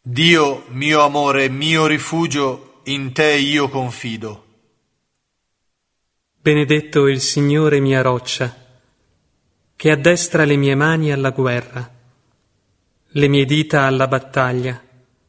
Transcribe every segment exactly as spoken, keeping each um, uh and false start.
Dio, mio amore, mio rifugio, in te io confido. Benedetto il Signore mia roccia, che addestra le mie mani alla guerra, le mie dita alla battaglia.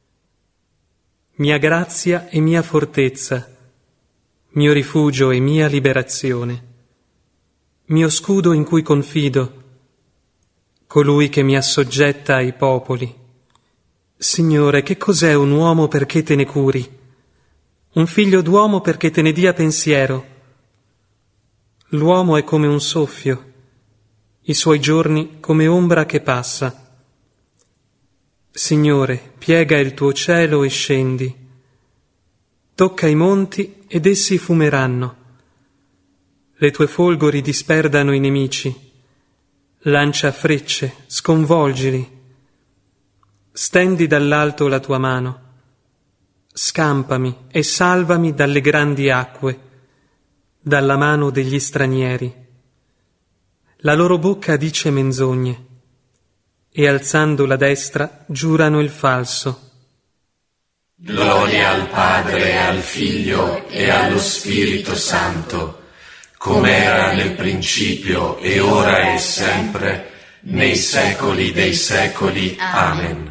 Mia grazia e mia fortezza, mio rifugio e mia liberazione, mio scudo in cui confido, colui che mi assoggetta ai popoli. Signore, che cos'è un uomo perché te ne curi? Un figlio d'uomo perché te ne dia pensiero? L'uomo è come un soffio, i suoi giorni come ombra che passa. Signore, piega il tuo cielo e scendi. Tocca i monti ed essi fumeranno. Le tue folgori disperdano i nemici. Lancia frecce, sconvolgili. Stendi dall'alto la tua mano. Scampami e salvami dalle grandi acque, dalla mano degli stranieri. La loro bocca dice menzogne, e alzando la destra giurano il falso. Gloria al Padre, e al Figlio e allo Spirito Santo, come era nel principio e ora e sempre, nei secoli dei secoli. Amen.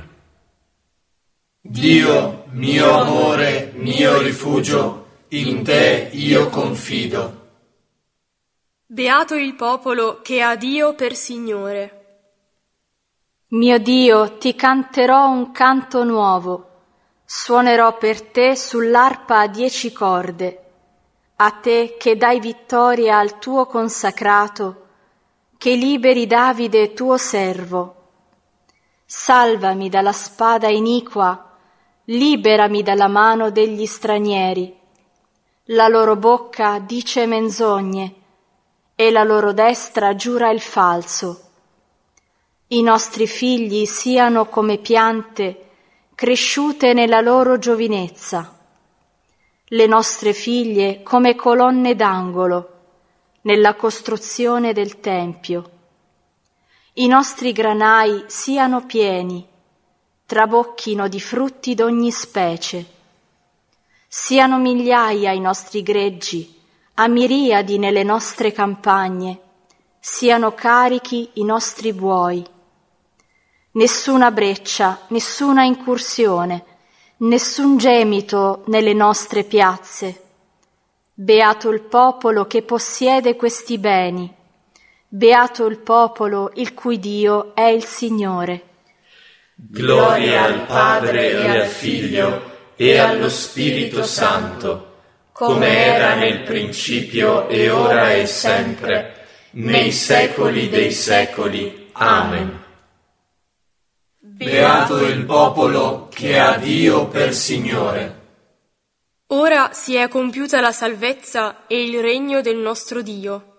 Dio, mio amore, mio rifugio, in te io confido. Beato il popolo che ha Dio per Signore. Mio Dio, ti canterò un canto nuovo, suonerò per te sull'arpa a dieci corde, a te che dai vittoria al tuo consacrato, che liberi Davide tuo servo. Salvami dalla spada iniqua, liberami dalla mano degli stranieri. La loro bocca dice menzogne e la loro destra giura il falso. I nostri figli siano come piante cresciute nella loro giovinezza, le nostre figlie come colonne d'angolo nella costruzione del Tempio. I nostri granai siano pieni, trabocchino di frutti d'ogni specie. Siano migliaia i nostri greggi, a miriadi nelle nostre campagne, siano carichi i nostri buoi. Nessuna breccia, nessuna incursione, nessun gemito nelle nostre piazze. Beato il popolo che possiede questi beni, beato il popolo il cui Dio è il Signore. Gloria al Padre e al Figlio e allo Spirito Santo, come era nel principio e ora e sempre, nei secoli dei secoli. Amen. Beato il popolo che ha Dio per Signore. Ora si è compiuta la salvezza e il regno del nostro Dio.